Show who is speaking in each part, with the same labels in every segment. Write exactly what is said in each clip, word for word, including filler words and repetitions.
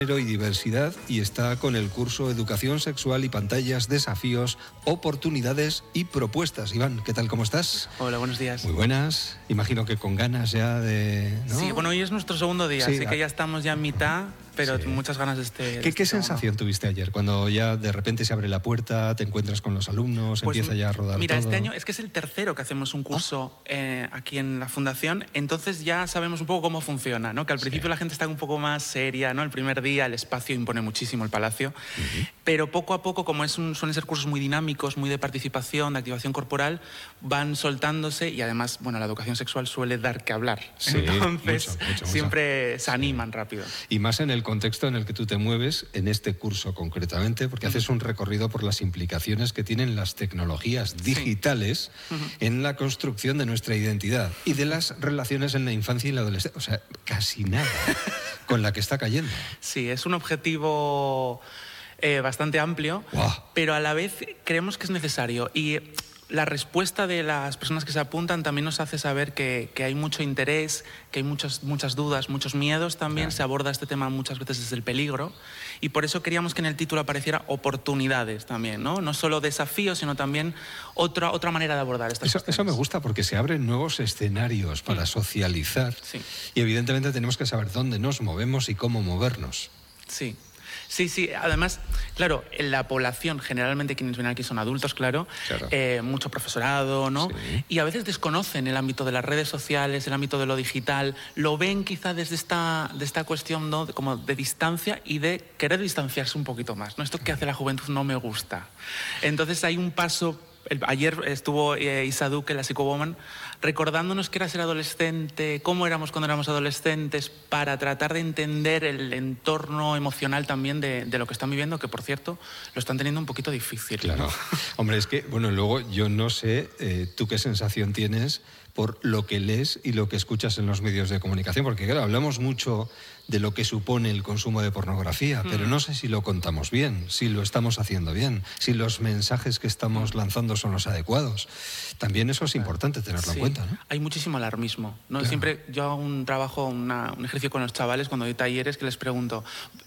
Speaker 1: Género y diversidad, y está con el curso Educación Sexual y Pantallas, Desafíos, Oportunidades y Propuestas. Iván, ¿qué tal? ¿Cómo estás?
Speaker 2: Hola, buenos días.
Speaker 1: Muy buenas. Imagino que con ganas ya de... ¿no?
Speaker 2: Sí, bueno, hoy es nuestro segundo día,
Speaker 1: Sí,
Speaker 2: así que ya estamos ya en mitad, pero
Speaker 1: sí.
Speaker 2: muchas ganas de este... de
Speaker 1: ¿Qué,
Speaker 2: este
Speaker 1: qué
Speaker 2: segundo.
Speaker 1: sensación tuviste ayer cuando ya de repente se abre la puerta, te encuentras con los alumnos,
Speaker 2: Pues,
Speaker 1: empieza ya a rodar
Speaker 2: mira,
Speaker 1: todo?
Speaker 2: este año es que es el tercero que hacemos un curso oh. eh, aquí en la Fundación, entonces ya sabemos un poco cómo funciona, ¿no? Que al principio sí. la gente está un poco más seria, ¿no? El primer día el espacio impone muchísimo el palacio, uh-huh. pero poco a poco, como es un, suelen ser cursos muy dinámicos, muy de participación, de activación corporal, van soltándose y además, bueno, la educación sexual suele dar que hablar,
Speaker 1: sí,
Speaker 2: entonces
Speaker 1: mucho, mucho,
Speaker 2: siempre
Speaker 1: mucho.
Speaker 2: se animan
Speaker 1: sí.
Speaker 2: rápido.
Speaker 1: Y más en el contexto en el que tú te mueves, en este curso concretamente, porque uh-huh. haces un recorrido por las implicaciones que tienen las tecnologías digitales sí. uh-huh. en la construcción de nuestra identidad y de las relaciones en la infancia y la adolescencia. O sea, casi nada con la que está cayendo.
Speaker 2: Sí, es un objetivo eh, bastante amplio, wow. pero a la vez creemos que es necesario. Y la respuesta de las personas que se apuntan también nos hace saber que, que hay mucho interés, que hay muchas, muchas dudas, muchos miedos también. Claro. Se aborda este tema muchas veces desde el peligro y por eso queríamos que en el título apareciera oportunidades también, ¿no? No solo desafíos, sino también otra, otra manera de abordar estas
Speaker 1: eso, eso me gusta porque se abren nuevos escenarios para sí. socializar sí. y evidentemente tenemos que saber dónde nos movemos y cómo movernos.
Speaker 2: Sí. Sí, sí, además, claro, en la población, generalmente quienes vienen aquí son adultos, claro, claro. Eh, mucho profesorado, ¿no? Sí. Y a veces desconocen el ámbito de las redes sociales, el ámbito de lo digital, lo ven quizá desde esta, de esta cuestión, ¿no? como de distancia y de querer distanciarse un poquito más, ¿no? Esto que hace la juventud no me gusta. Entonces hay un paso... El, ayer estuvo eh, Isa Duque, la psicowoman, recordándonos qué era ser adolescente, cómo éramos cuando éramos adolescentes, para tratar de entender el entorno emocional también de, de lo que están viviendo, que por cierto lo están teniendo un poquito difícil.
Speaker 1: Claro. Hombre, es que, bueno, luego yo no sé, eh, tú qué sensación tienes por lo que lees y lo que escuchas en los medios de comunicación, porque claro, hablamos mucho de lo que supone el consumo de pornografía, mm. pero no sé si lo contamos bien, si lo estamos haciendo bien, si los mensajes que estamos lanzando son los adecuados. También eso es importante tenerlo
Speaker 2: sí.
Speaker 1: en cuenta, ¿no?
Speaker 2: Hay muchísimo alarmismo, ¿no?
Speaker 1: Claro.
Speaker 2: Siempre yo hago un trabajo, una, un ejercicio con los chavales cuando doy talleres que les pregunto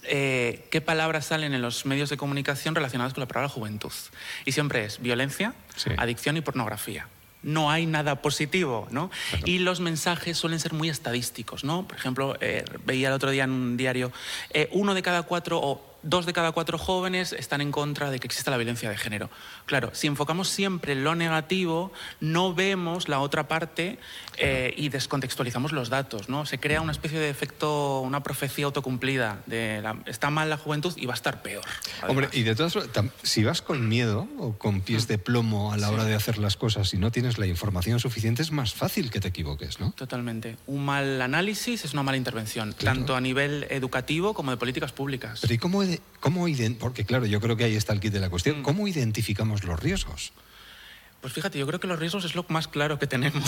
Speaker 2: eh, qué palabras salen en los medios de comunicación relacionadas con la palabra juventud. Y siempre es violencia, sí. adicción y pornografía. No hay nada positivo, ¿no? Claro. Y los mensajes suelen ser muy estadísticos, ¿no? Por ejemplo, eh, veía el otro día en un diario, eh, uno de cada cuatro o dos de cada cuatro jóvenes están en contra de que exista la violencia de género. Claro, si enfocamos siempre lo negativo, no vemos la otra parte eh, y descontextualizamos los datos, ¿no? Se crea una especie de efecto, una profecía autocumplida de la, está mal la juventud y va a estar peor. Además.
Speaker 1: Hombre, y de todas formas, si vas con miedo o con pies de plomo a la sí. hora de hacer las cosas y no tienes la información suficiente, es más fácil que te equivoques, ¿no?
Speaker 2: Totalmente. Un mal análisis es una mala intervención, claro. tanto a nivel educativo como de políticas públicas.
Speaker 1: Pero ¿y cómo, cómo porque claro, yo creo que ahí está el kit de la cuestión, ¿cómo identificamos los riesgos?
Speaker 2: Pues fíjate, yo creo que los riesgos es lo más claro que tenemos.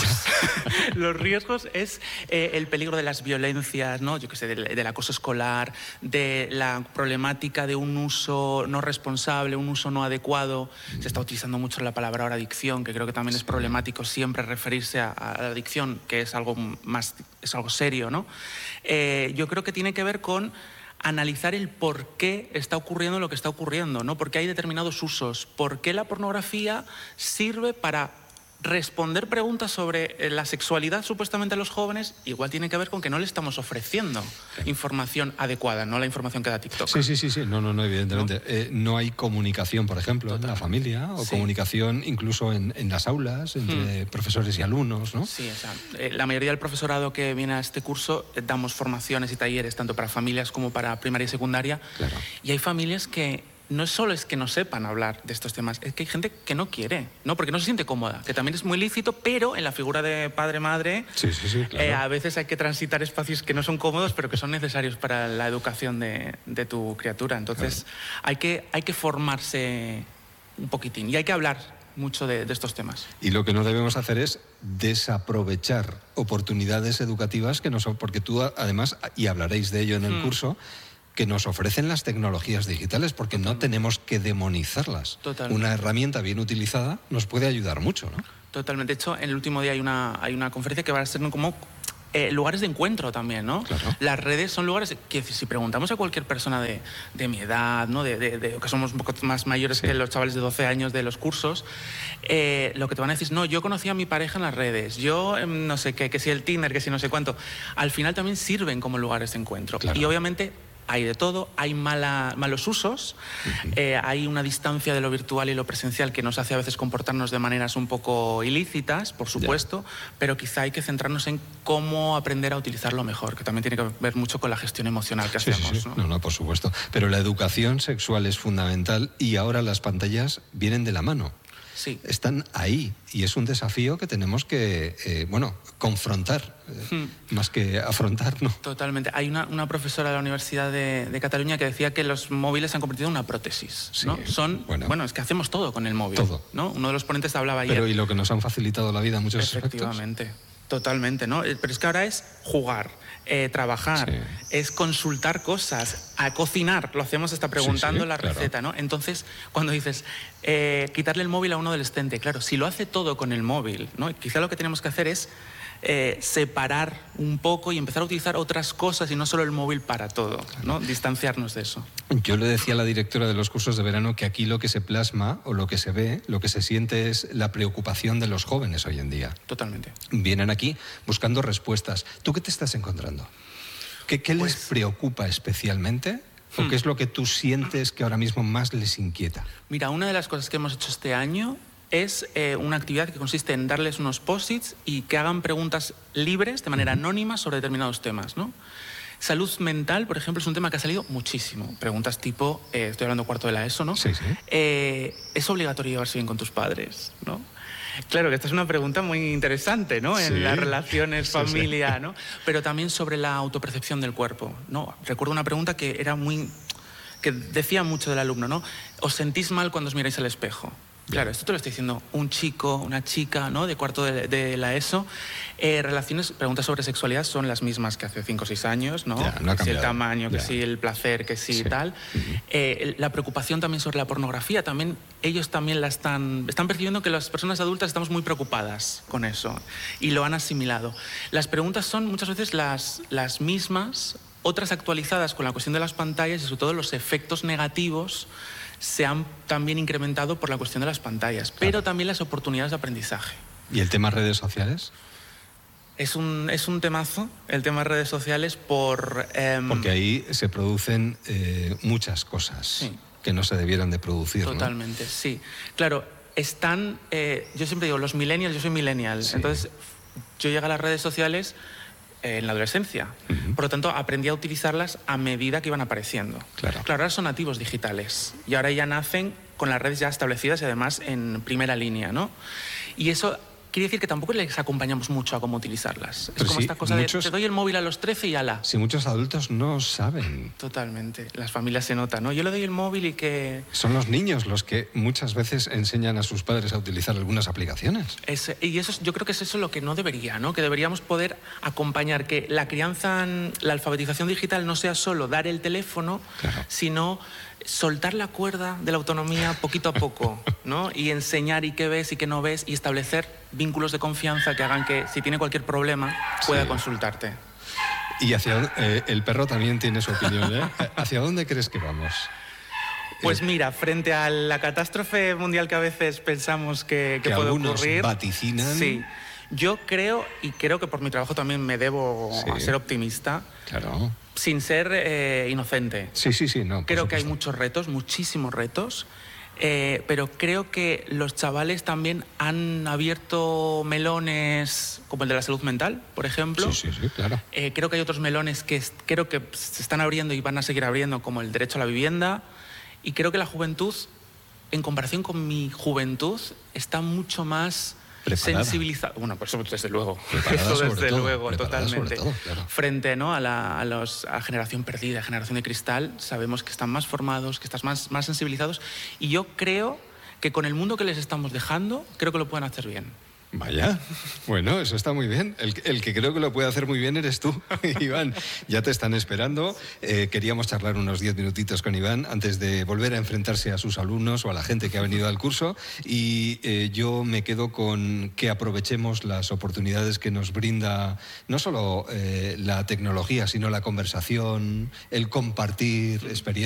Speaker 2: Los riesgos es eh, el peligro de las violencias, ¿no? Yo qué sé, del, del acoso escolar, de la problemática de un uso no responsable, un uso no adecuado. Mm. Se está utilizando mucho la palabra ahora adicción, que creo que también sí. es problemático siempre referirse a, a la adicción, que es algo más, es algo serio, ¿no? Eh, yo creo que tiene que ver con analizar el por qué está ocurriendo lo que está ocurriendo, ¿no? Por qué hay determinados usos, por qué la pornografía sirve para responder preguntas sobre la sexualidad supuestamente a los jóvenes. Igual tiene que ver con que no le estamos ofreciendo sí. información adecuada, no la información que da TikTok.
Speaker 1: Sí, sí, sí, sí. No, no, no, evidentemente. ¿No? Eh, no hay comunicación, por ejemplo, Total. en la familia, o sí. comunicación incluso en, en las aulas, entre hmm. profesores y alumnos, ¿no?
Speaker 2: Sí, o sea, eh, la mayoría del profesorado que viene a este curso eh, damos formaciones y talleres tanto para familias como para primaria y secundaria. Claro. Y hay familias que no solo es que no sepan hablar de estos temas, es que hay gente que no quiere, ¿no? Porque no se siente cómoda, que también es muy lícito, pero en la figura de padre-madre
Speaker 1: sí, sí, sí, claro.
Speaker 2: eh, a veces hay que transitar espacios que no son cómodos, pero que son necesarios para la educación de, de tu criatura. Entonces claro. hay, que, hay que formarse un poquitín y hay que hablar mucho de, de estos temas.
Speaker 1: Y lo que no debemos hacer es desaprovechar oportunidades educativas que no son, porque tú además, y hablaréis de ello en el hmm. curso, que nos ofrecen las tecnologías digitales, porque Totalmente. no tenemos que demonizarlas. Totalmente. Una herramienta bien utilizada nos puede ayudar mucho, ¿no?
Speaker 2: Totalmente. De hecho, en el último día hay una, hay una conferencia que va a ser como eh, lugares de encuentro también, ¿no?
Speaker 1: Claro.
Speaker 2: Las redes son lugares que si preguntamos a cualquier persona de, de mi edad, ¿no? de, de, de, que somos un poco más mayores sí. que los chavales de doce años de los cursos, eh, lo que te van a decir es, no, yo conocí a mi pareja en las redes, yo eh, no sé qué, que si el Tinder, que si no sé cuánto. Al final también sirven como lugares de encuentro. Claro. Y obviamente hay de todo, hay mala, malos usos, uh-huh. eh, hay una distancia de lo virtual y lo presencial que nos hace a veces comportarnos de maneras un poco ilícitas, por supuesto, yeah. pero quizá hay que centrarnos en cómo aprender a utilizarlo mejor, que también tiene que ver mucho con la gestión emocional que
Speaker 1: sí,
Speaker 2: hacemos.
Speaker 1: Sí, sí.
Speaker 2: ¿no?
Speaker 1: no, no, por supuesto. Pero la educación sexual es fundamental y ahora las pantallas vienen de la mano.
Speaker 2: Sí.
Speaker 1: Están ahí y es un desafío que tenemos que, eh, bueno, confrontar, eh, hmm. más que afrontar, ¿no?
Speaker 2: Totalmente. Hay una, una profesora de la Universidad de, de Cataluña que decía que los móviles se han convertido en una prótesis, ¿no?
Speaker 1: Sí,
Speaker 2: Son,
Speaker 1: bueno.
Speaker 2: bueno, es que hacemos todo con el móvil,
Speaker 1: todo.
Speaker 2: ¿no? Uno de los ponentes hablaba ayer.
Speaker 1: Pero y lo que nos han facilitado la vida en muchos aspectos.
Speaker 2: Efectivamente. Totalmente, ¿no? Pero es que ahora es jugar, eh, trabajar, sí. es consultar cosas, a cocinar, lo hacemos hasta preguntando sí, sí, la
Speaker 1: claro.
Speaker 2: receta, ¿no? Entonces, cuando dices, eh, quitarle el móvil a un adolescente, claro, si lo hace todo con el móvil, ¿no? Quizá lo que tenemos que hacer es eh, separar un poco y empezar a utilizar otras cosas y no solo el móvil para todo, ¿no? Distanciarnos de eso.
Speaker 1: Yo le decía a la directora de los cursos de verano que aquí lo que se plasma o lo que se ve, lo que se siente es la preocupación de los jóvenes hoy en día.
Speaker 2: Totalmente.
Speaker 1: Vienen aquí buscando respuestas. ¿Tú qué te estás encontrando? ¿Qué, qué
Speaker 2: pues,
Speaker 1: les preocupa especialmente? ¿O hmm. qué es lo que tú sientes que ahora mismo más les inquieta?
Speaker 2: Mira, una de las cosas que hemos hecho este año es eh, una actividad que consiste en darles unos post-its y que hagan preguntas libres, de manera anónima, sobre determinados temas, ¿no? Salud mental, por ejemplo, es un tema que ha salido muchísimo. Preguntas tipo, eh, estoy hablando cuarto de la ESO, ¿no?
Speaker 1: Sí, sí.
Speaker 2: Eh, ¿Es obligatorio llevarse bien con tus padres? ¿No? Claro que esta es una pregunta muy interesante, ¿no? En sí. las relaciones, familia, sí, sí. ¿no? Pero también sobre la autopercepción del cuerpo, ¿no? Recuerdo una pregunta que era muy... que decía mucho del alumno, ¿no? ¿Os sentís mal cuando os miráis al espejo? Claro, esto te lo estoy diciendo un chico, una chica, ¿no? De cuarto de, de la ESO. Eh, relaciones, preguntas sobre sexualidad son las mismas que hace cinco o seis años, ¿no?
Speaker 1: Ya, no ha
Speaker 2: que si el tamaño,
Speaker 1: ya.
Speaker 2: que si el placer, que si sí. tal. Uh-huh. eh, la preocupación también sobre la pornografía, también ellos también la están... Están percibiendo que las personas adultas estamos muy preocupadas con eso y lo han asimilado. Las preguntas son muchas veces las, las mismas, otras actualizadas con la cuestión de las pantallas y sobre todo los efectos negativos se han también incrementado por la cuestión de las pantallas, claro. pero también las oportunidades de aprendizaje.
Speaker 1: ¿Y el tema redes sociales?
Speaker 2: Es un, es un temazo, el tema de redes sociales, por... Eh,
Speaker 1: Porque ahí se producen eh, muchas cosas sí. que no se debieran de producir.
Speaker 2: Totalmente,
Speaker 1: ¿no?
Speaker 2: sí. Claro, están... Eh, yo siempre digo, los millennials, yo soy millennial, sí. entonces yo llegué a las redes sociales en la adolescencia. Uh-huh. Por lo tanto, aprendí a utilizarlas a medida que iban apareciendo.
Speaker 1: Claro.
Speaker 2: Claro, ahora son nativos digitales y ahora ya nacen con las redes ya establecidas y además en primera línea, ¿no? Y eso quiere decir que tampoco les acompañamos mucho a cómo utilizarlas.
Speaker 1: Pero
Speaker 2: es como
Speaker 1: sí,
Speaker 2: esta cosa
Speaker 1: muchos,
Speaker 2: de, te doy el móvil a los trece y ala.
Speaker 1: Si muchos adultos no saben.
Speaker 2: Totalmente. Las familias se notan, ¿no? Yo le doy el móvil y que...
Speaker 1: Son los niños los que muchas veces enseñan a sus padres a utilizar algunas aplicaciones.
Speaker 2: Es, y eso, yo creo que es eso lo que no debería, ¿no? Que deberíamos poder acompañar, que la crianza, la alfabetización digital no sea solo dar el teléfono, claro. sino soltar la cuerda de la autonomía poquito a poco, ¿no? Y enseñar y qué ves y qué no ves y establecer vínculos de confianza que hagan que, si tiene cualquier problema, pueda sí. consultarte.
Speaker 1: Y hacia eh, el perro también tiene su opinión, ¿eh? ¿Hacia dónde crees que vamos?
Speaker 2: Pues mira, frente a la catástrofe mundial que a veces pensamos que, que,
Speaker 1: que
Speaker 2: puede
Speaker 1: algunos
Speaker 2: ocurrir...
Speaker 1: vaticinan.
Speaker 2: Sí. Yo creo, y creo que por mi trabajo también me debo sí. a ser optimista,
Speaker 1: claro.
Speaker 2: sin ser eh, inocente.
Speaker 1: Sí, sí, sí. No,
Speaker 2: creo que hay muchos retos, muchísimos retos, eh, pero creo que los chavales también han abierto melones, como el de la salud mental, por ejemplo.
Speaker 1: Sí, sí, sí, claro.
Speaker 2: Eh, creo que hay otros melones que creo que se están abriendo y van a seguir abriendo, como el derecho a la vivienda. Y creo que la juventud, en comparación con mi juventud, está mucho más... sensibilizado, bueno, pues desde luego, eso desde
Speaker 1: todo,
Speaker 2: luego, totalmente.
Speaker 1: Todo, claro.
Speaker 2: Frente, ¿no? a, la, a, los, a generación perdida, generación de cristal, sabemos que están más formados, que están más, más sensibilizados, y yo creo que con el mundo que les estamos dejando, creo que lo pueden hacer bien.
Speaker 1: Vaya, bueno, eso está muy bien. El, el que creo que lo puede hacer muy bien eres tú, Iván. Ya te están esperando. Eh, queríamos charlar unos diez minutitos con Iván antes de volver a enfrentarse a sus alumnos o a la gente que ha venido al curso. Y eh, yo me quedo con que aprovechemos las oportunidades que nos brinda no solo eh, la tecnología, sino la conversación, el compartir experiencias.